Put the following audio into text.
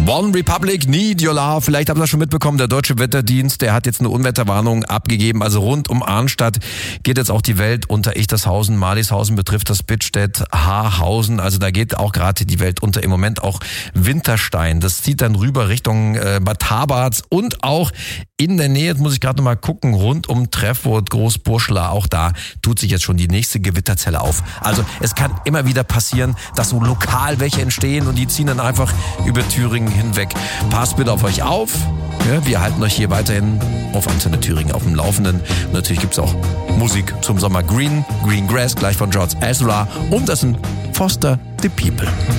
One Republic, Need Your Love. Vielleicht habt ihr das schon mitbekommen, der Deutsche Wetterdienst, der hat jetzt eine Unwetterwarnung abgegeben. Also rund um Arnstadt geht jetzt auch die Welt unter. Ichtershausen, Marlishausen betrifft das Bittstedt, Haarhausen. Also da geht auch gerade die Welt unter. Im Moment auch Winterstein. Das zieht dann rüber Richtung Bad Habarz und auch in der Nähe, jetzt muss ich gerade noch mal gucken, rund um Treffurt, Großburschla. Auch da tut sich jetzt schon die nächste Gewitterzelle auf. Also es kann immer wieder passieren, dass so lokal welche entstehen und die ziehen dann einfach über Thüringen hinweg. Passt bitte auf euch auf. Ja, wir halten euch hier weiterhin auf Antenne Thüringen auf dem Laufenden. Und natürlich gibt's auch Musik zum Sommer. Green Grass, gleich von George Ezra. Und das sind Foster the People.